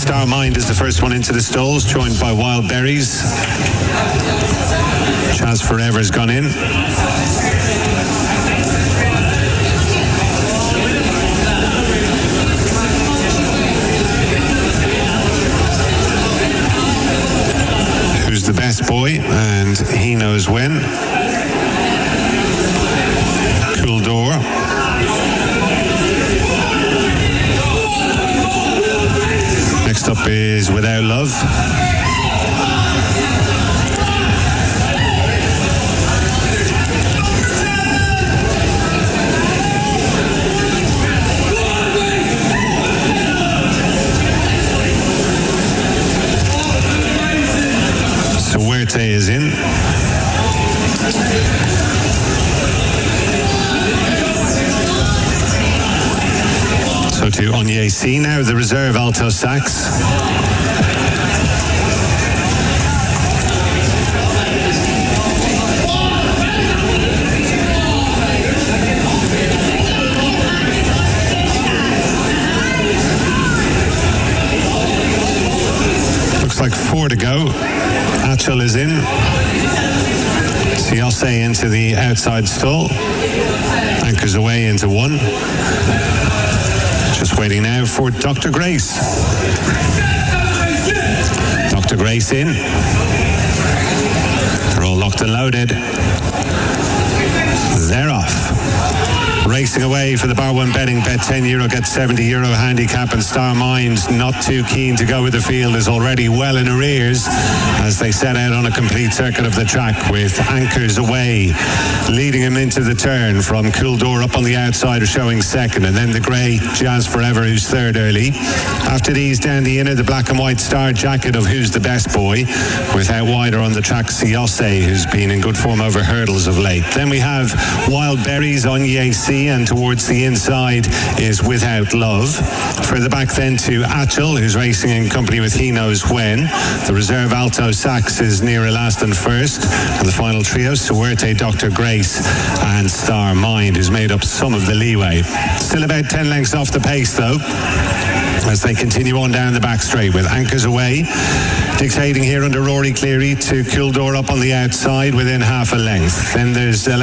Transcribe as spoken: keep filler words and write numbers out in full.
Star Mind is the first one into the stalls, joined by Wild Berries. Chance Forever has gone in. Who's the Best Boy, and He Knows When. Cool Door. Next up is Without Love. Suerte is in. So to Onye C now, the reserve alto sax. Looks like four to go. Achel is in. Siose into the outside stall. Anchors away into one. Just waiting now for Doctor Grace. Doctor Grace in. They're all locked and loaded. They're off. Racing away for the Bar One betting. Bet ten euro, get seventy euro handicap, and Star Mind not too keen to go with the field, is already well in arrears as they set out on a complete circuit of the track with Anchors Away leading him into the turn from Cool Door up on the outside, showing second, and then the grey Jazz Forever, who's third early. After these, down the inner, the black and white Star Jacket of Who's the Best Boy, with out wider on the track Siose, who's been in good form over hurdles of late. Then we have Wild Berries, Onye C, and towards the inside is Without Love. Further back then to Achel, who's racing in company with He Knows When. The reserve alto sax is near last and first, and the final trio, Suerte, Doctor Grace and Star Mind, who's made up some of the leeway. Still about ten lengths off the pace though, as they continue on down the back straight with Anchors Away dictating here under Rory Cleary to Cool Door up on the outside within half a length. Then there's